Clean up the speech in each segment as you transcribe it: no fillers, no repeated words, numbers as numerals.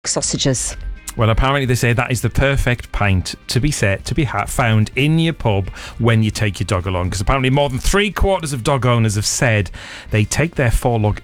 sausages. Well, apparently they say that is the perfect pint to be found in your pub when you take your dog along. Because apparently more than 3/4 of dog owners have said they take their four-legged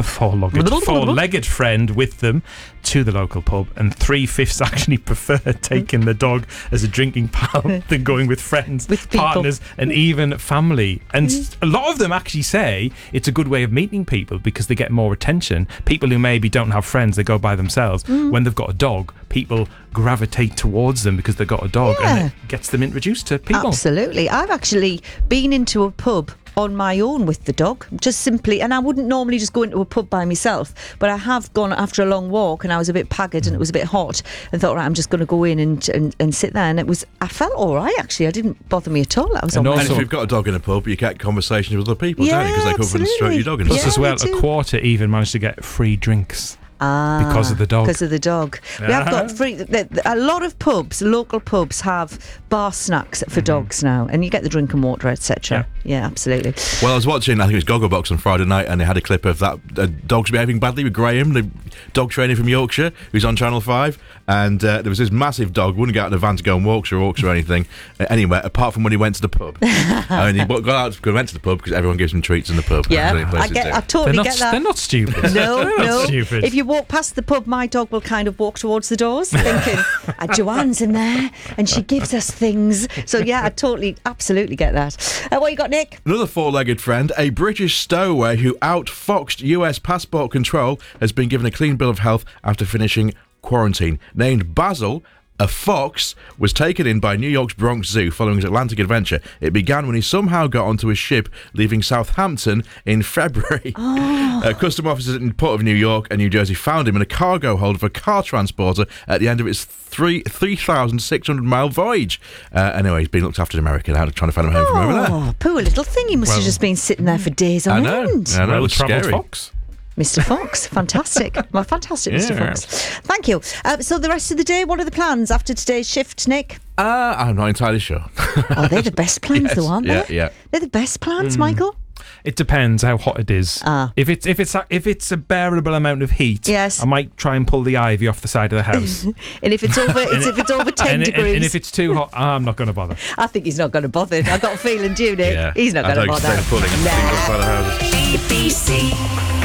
friend with them to the local pub, and 3/5 actually prefer taking the dog as a drinking pal than going with friends, with partners, and even family. And a lot of them actually say it's a good way of meeting people because they get more attention. People who maybe don't have friends, they go by themselves. When they've got a dog, people gravitate towards them because they've got a dog, and it gets them introduced to people. Absolutely. I've actually been into a pub on my own with the dog, just simply, and I wouldn't normally just go into a pub by myself, but I have gone after a long walk and I was a bit paggered and it was a bit hot and thought, right, I'm just going to go in and sit there, and I felt all right actually. I didn't bother me at all. That was and if you've got a dog in a pub, you get conversations with other people, don't you? Because they come up and stroke your dog. Plus as well, a quarter even managed to get free drinks. Because of the dog. Because of the dog. We have got a lot of pubs, local pubs, have bar snacks for dogs now, and you get the drink and water, etc. Yeah, absolutely. Well, I was watching, I think it was Gogglebox on Friday night, and they had a clip of that dogs behaving badly with Graham, the dog trainer from Yorkshire, who's on Channel 5, and there was this massive dog, wouldn't get out of the van to go and walk or anything, anywhere, apart from when he went to the pub. And he got out, went to the pub because everyone gives him treats in the pub. Yeah, I totally get that. They're not stupid. No, not stupid. If you walk past the pub, my dog will kind of walk towards the doors thinking, Joanne's in there and she gives us things. So yeah, I absolutely get that. What you got, Nick? Another four-legged friend, a British stowaway who outfoxed US passport control, has been given a clean bill of health after finishing quarantine. Named Basil, a fox was taken in by New York's Bronx Zoo following his Atlantic adventure. It began when he somehow got onto a ship leaving Southampton in February. Custom officers in the Port of New York and New Jersey found him in a cargo hold of a car transporter at the end of its 3,600-mile voyage. Anyway, he's been looked after in America now, trying to find him home from over there. Oh, poor little thing. He must have just been sitting there for days on end. I know, it's scary. Fox. Mr. Fox, fantastic. Well, fantastic, Mr. Fox. Thank you. So the rest of the day, what are the plans after today's shift, Nick? I'm not entirely sure. They're the best plans, though, aren't they? Yeah. They're the best plans, Michael. It depends how hot it is. If it's a bearable amount of heat, yes, I might try and pull the ivy off the side of the house. And if it's over 10 degrees, and if it's too hot, I'm not going to bother. I think he's not going to bother. I've got a feeling, do you, Nick? He's not going to bother. BBC.